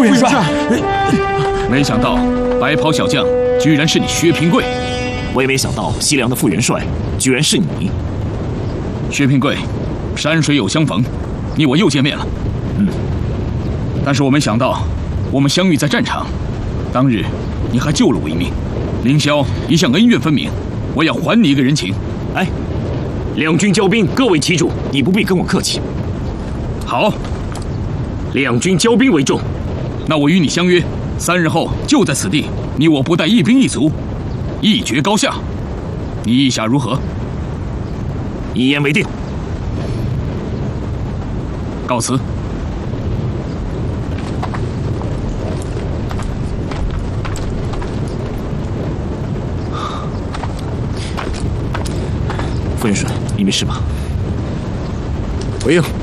副元帅， 没想到白袍小将居然是你薛平贵， 我也没想到西凉的副元帅居然是你。 薛平贵，山水有相逢，你我又见面了。但是我没想到，我们相遇在战场，当日你还救了我一命。凌霄一向恩怨分明，我要还你一个人情。 哎，两军交兵，各为其主，你不必跟我客气。 好， 两军交兵为重。 那我与你相约，3日后就在此地，你我不带一兵一卒，一决高下。你意下如何？ 一言为定。 告辞。 副元帅，你没事吧？ 回应。